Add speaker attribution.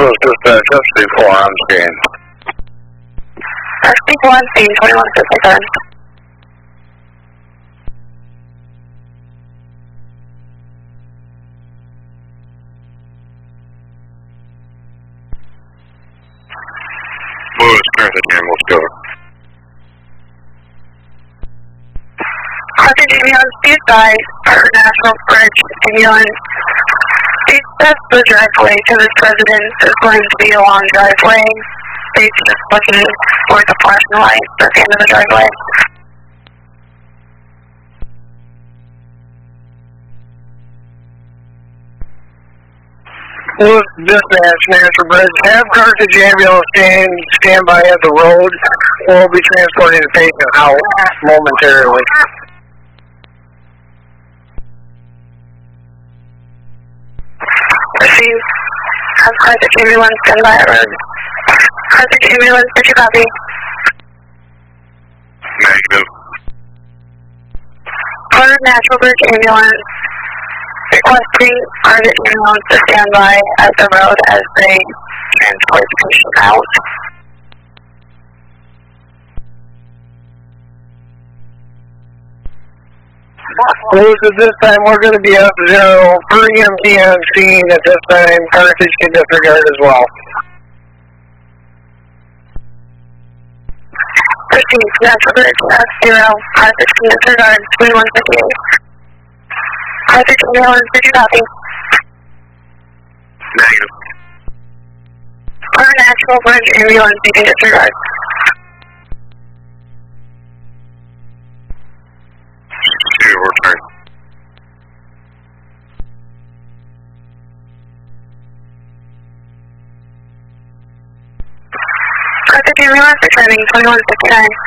Speaker 1: Louis Dispatch, SC4 on scene.
Speaker 2: SC4 on scene, 2157.
Speaker 1: Louis Transit Ambulance, go.
Speaker 2: Carthage ambulance, east side, Harvard National Bridge ambulance. That's the driveway to this residence is going to be a long driveway. It's just looking for the flashing lights at the end of the driveway.
Speaker 3: Louis Dispatch, National Bridge. Have Carthage ambulance stand by at the road. We'll be transporting the patient out momentarily.
Speaker 2: Receive. Have Carthage ambulance stand by at road. Carthage ambulance, did you copy?
Speaker 1: Negative.
Speaker 2: Harvard National Bridge ambulance requesting Carthage ambulance to stand by at the road as they transport the patient out.
Speaker 3: Louis, at this time, we're going to be up 0 per EMT on scene at this time. Carthage can disregard as well.
Speaker 2: Receive. National Bridge, F0, Carthage can disregard, 2158. Carthage ambulance, did you copy?
Speaker 1: Negative.
Speaker 2: Harvard National Bridge ambulance, you can disregard.
Speaker 1: Return.
Speaker 2: Carthage ambulance returning, 2159.